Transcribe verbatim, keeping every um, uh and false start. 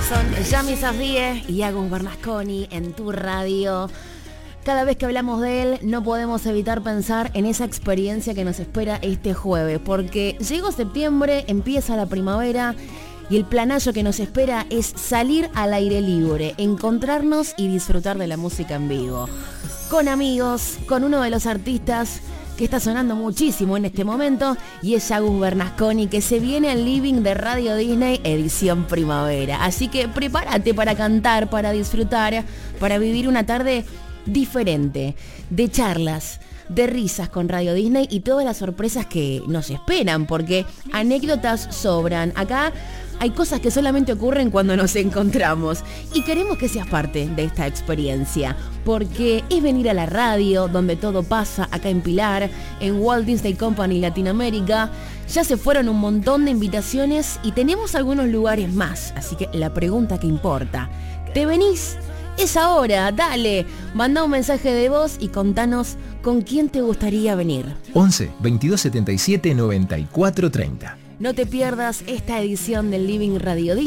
Son Yami Safdie y Agus Bernasconi en tu radio. Cada vez que hablamos de él, no podemos evitar pensar en esa experiencia que nos espera este jueves, porque llegó septiembre, empieza la primavera y el planazo que nos espera es salir al aire libre, encontrarnos y disfrutar de la música en vivo. Con amigos, con uno de los artistas que está sonando muchísimo en este momento, y es Agus Bernasconi, que se viene al living de Radio Disney edición primavera. Así que prepárate para cantar, para disfrutar, para vivir una tarde diferente, de charlas, de risas con Radio Disney y todas las sorpresas que nos esperan, porque anécdotas sobran. Acá hay cosas que solamente ocurren cuando nos encontramos y queremos que seas parte de esta experiencia, porque es venir a la radio donde todo pasa. Acá en Pilar, en Walt Disney Company Latinoamérica, ya se fueron un montón de invitaciones y tenemos algunos lugares más, así que la pregunta que importa, ¿te venís? Es ahora, dale, manda un mensaje de voz y contanos con quién te gustaría venir. once, veintidós setenta y siete, noventa y cuatro treinta. No te pierdas esta edición del Living Radio Disney.